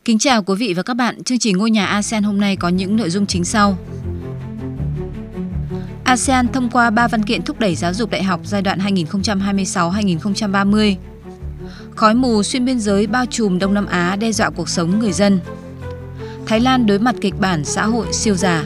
Kính chào quý vị và các bạn. Chương trình Ngôi nhà ASEAN hôm nay có những nội dung chính sau. ASEAN thông qua 3 văn kiện thúc đẩy giáo dục đại học giai đoạn 2026-2030. Khói mù xuyên biên giới bao trùm Đông Nam Á đe dọa cuộc sống người dân. Thái Lan đối mặt kịch bản xã hội siêu già.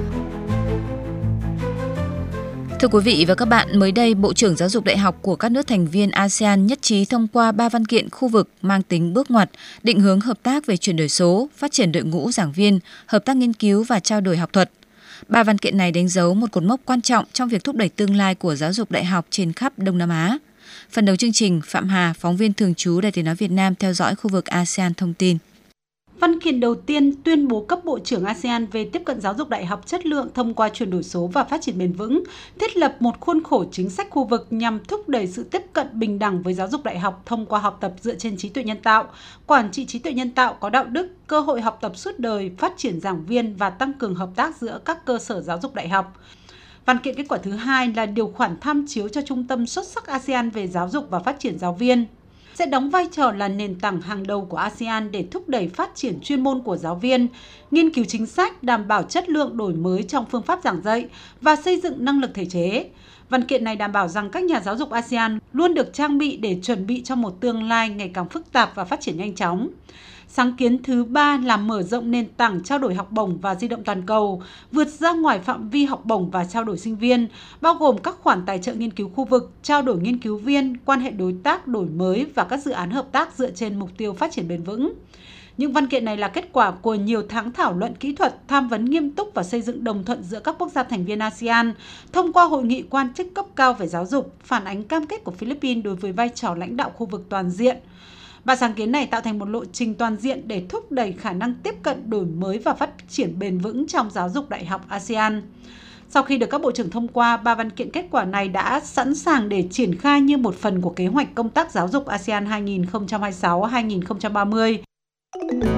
Thưa quý vị và các bạn, mới đây, Bộ trưởng Giáo dục Đại học của các nước thành viên ASEAN nhất trí thông qua 3 văn kiện khu vực mang tính bước ngoặt, định hướng hợp tác về chuyển đổi số, phát triển đội ngũ giảng viên, hợp tác nghiên cứu và trao đổi học thuật. 3 văn kiện này đánh dấu một cột mốc quan trọng trong việc thúc đẩy tương lai của giáo dục đại học trên khắp Đông Nam Á. Phần đầu chương trình, Phạm Hà, phóng viên thường trú Đài Tiếng nói Việt Nam theo dõi khu vực ASEAN thông tin. Văn kiện đầu tiên tuyên bố cấp bộ trưởng ASEAN về tiếp cận giáo dục đại học chất lượng thông qua chuyển đổi số và phát triển bền vững, thiết lập một khuôn khổ chính sách khu vực nhằm thúc đẩy sự tiếp cận bình đẳng với giáo dục đại học thông qua học tập dựa trên trí tuệ nhân tạo, quản trị trí tuệ nhân tạo có đạo đức, cơ hội học tập suốt đời, phát triển giảng viên và tăng cường hợp tác giữa các cơ sở giáo dục đại học. Văn kiện kết quả thứ hai là điều khoản tham chiếu cho Trung tâm xuất sắc ASEAN về giáo dục và phát triển giáo viên, sẽ đóng vai trò là nền tảng hàng đầu của ASEAN để thúc đẩy phát triển chuyên môn của giáo viên, nghiên cứu chính sách, đảm bảo chất lượng đổi mới trong phương pháp giảng dạy và xây dựng năng lực thể chế. Văn kiện này đảm bảo rằng các nhà giáo dục ASEAN luôn được trang bị để chuẩn bị cho một tương lai ngày càng phức tạp và phát triển nhanh chóng. Sáng kiến thứ 3 là mở rộng nền tảng trao đổi học bổng và di động toàn cầu, vượt ra ngoài phạm vi học bổng và trao đổi sinh viên, bao gồm các khoản tài trợ nghiên cứu khu vực, trao đổi nghiên cứu viên, quan hệ đối tác đổi mới và các dự án hợp tác dựa trên mục tiêu phát triển bền vững. Những văn kiện này là kết quả của nhiều tháng thảo luận kỹ thuật, tham vấn nghiêm túc và xây dựng đồng thuận giữa các quốc gia thành viên ASEAN thông qua hội nghị quan chức cấp cao về giáo dục, phản ánh cam kết của Philippines đối với vai trò lãnh đạo khu vực toàn diện. Ba sáng kiến này tạo thành một lộ trình toàn diện để thúc đẩy khả năng tiếp cận, đổi mới và phát triển bền vững trong giáo dục đại học ASEAN. Sau khi được các bộ trưởng thông qua, 3 văn kiện kết quả này đã sẵn sàng để triển khai như một phần của kế hoạch công tác giáo dục ASEAN 2026-2030.